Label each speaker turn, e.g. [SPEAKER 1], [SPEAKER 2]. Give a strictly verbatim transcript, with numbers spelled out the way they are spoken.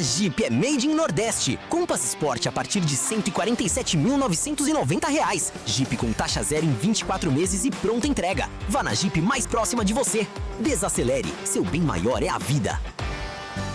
[SPEAKER 1] Jeep é Made in Nordeste. Compass Sport a partir de cento e quarenta e sete mil novecentos e noventa reais. Jeep com taxa zero em vinte e quatro meses e pronta entrega. Vá na Jeep mais próxima de você. Desacelere, seu bem maior é a vida.